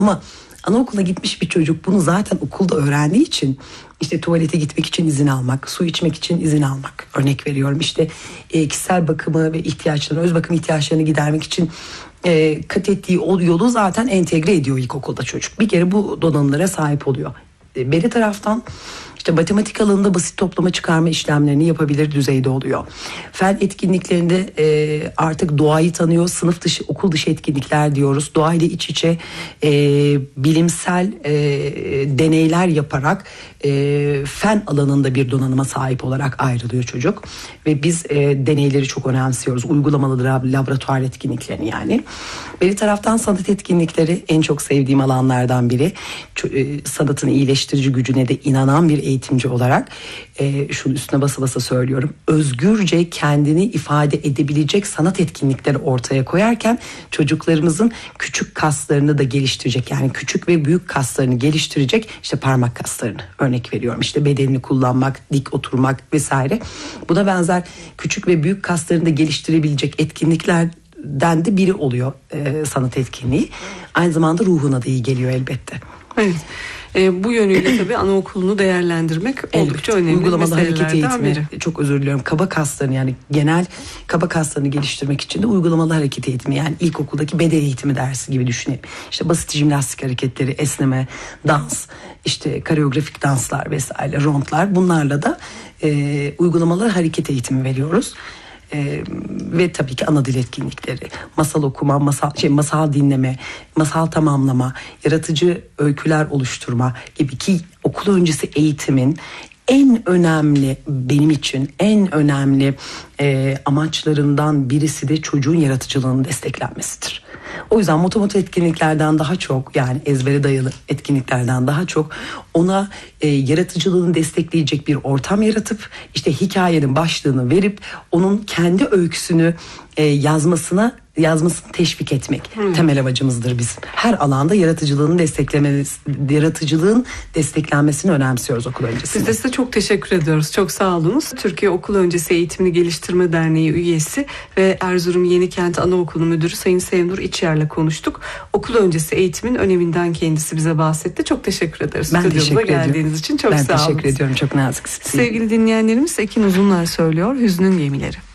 Ama anaokuluna gitmiş bir çocuk bunu zaten okulda öğrendiği için işte tuvalete gitmek için izin almak, su içmek için izin almak, örnek veriyorum, işte kişisel bakımı ve ihtiyaçlarını, öz bakım ihtiyaçlarını gidermek için kat ettiği o yolu zaten entegre ediyor ilkokulda çocuk. Bir kere bu donanımlara sahip oluyor. Beri taraftan işte matematik alanında basit toplama çıkarma işlemlerini yapabilir düzeyde oluyor. Fen etkinliklerinde artık doğayı tanıyor, sınıf dışı, okul dışı etkinlikler diyoruz. Doğayla iç içe bilimsel deneyler yaparak fen alanında bir donanıma sahip olarak ayrılıyor çocuk. Ve biz deneyleri çok önemsiyoruz. Uygulamalı laboratuvar etkinliklerini yani. Bir taraftan sanat etkinlikleri en çok sevdiğim alanlardan biri. Sanatın iyileştirici gücüne de inanan bir eğitimci olarak şunun üstüne basa basa söylüyorum. Özgürce kendini ifade edebilecek sanat etkinlikleri ortaya koyarken çocuklarımızın küçük kaslarını da geliştirecek. Yani küçük ve büyük kaslarını geliştirecek, işte parmak kaslarını örnek veriyorum. İşte bedenini kullanmak, dik oturmak vesaire. Buna benzer küçük ve büyük kaslarını da geliştirebilecek etkinliklerden de biri oluyor sanat etkinliği. Aynı zamanda ruhuna da iyi geliyor elbette. Evet. Bu yönüyle tabii anaokulunu değerlendirmek oldukça önemli. Uygulamalı hareket meselelerden eğitimi, biri. çok özür diliyorum, kaba kaslarını, yani genel kaba kaslarını geliştirmek için de uygulamalı hareket eğitimi, yani ilkokuldaki beden eğitimi dersi gibi düşünelim. İşte basit jimnastik hareketleri, esneme, dans, işte koreografik danslar vesaire, rondlar, bunlarla da uygulamalı hareket eğitimi veriyoruz. Ve tabii ki ana dil etkinlikleri, masal okuma, masal dinleme, masal tamamlama, yaratıcı öyküler oluşturma gibi, ki okul öncesi eğitimin en önemli, benim için en önemli amaçlarından birisi de çocuğun yaratıcılığının desteklenmesidir. O yüzden motomot etkinliklerden daha çok, yani ezbere dayalı etkinliklerden daha çok ona yaratıcılığını destekleyecek bir ortam yaratıp işte hikayenin başlığını verip onun kendi öyküsünü yazmasını teşvik etmek temel amacımızdır bizim. Her alanda yaratıcılığın desteklenmesini önemsiyoruz okul öncesinde. Biz de size çok teşekkür ediyoruz. Çok sağ olunuz. Türkiye Okul Öncesi Eğitimini Geliştirme Derneği üyesi ve Erzurum Yenikent Anaokulu Müdürü Sayın Sevnur İçyer'le konuştuk. Okul öncesi eğitimin öneminden kendisi bize bahsetti. Çok teşekkür ederiz. Ben teşekkür ediyorum. Geldiğiniz için çok sağ olun. Ben teşekkür ediyorum. Çok naziksiniz. Sevgili dinleyenlerimiz, Ekin Uzunlar söylüyor Hüznün Gemileri.